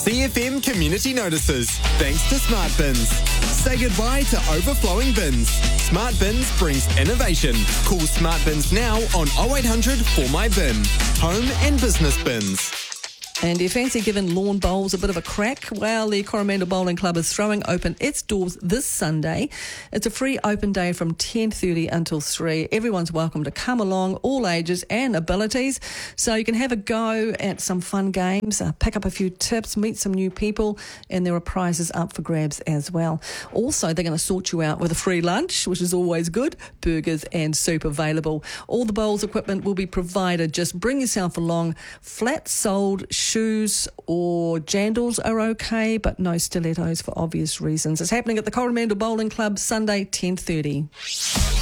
CFM community notices. Thanks to Smart Bins. Say goodbye to overflowing bins. Smart Bins brings innovation. Call Smart Bins now on 0800 for my bin. Home and business bins. And do you fancy giving lawn bowls a bit of a crack? Well, the Coromandel Bowling Club is throwing open its doors this Sunday. It's a free open day from 10:30 until 3. Everyone's welcome to come along, all ages and abilities. So you can have a go at some fun games, pick up a few tips, meet some new people, and there are prizes up for grabs as well. Also, they're going to sort you out with a free lunch, which is always good, burgers and soup available. All the bowls equipment will be provided. Just bring yourself along. Flat-soled shoes or jandals are okay, but no stilettos for obvious reasons. It's happening at the Coromandel Bowling Club Sunday, 10:30.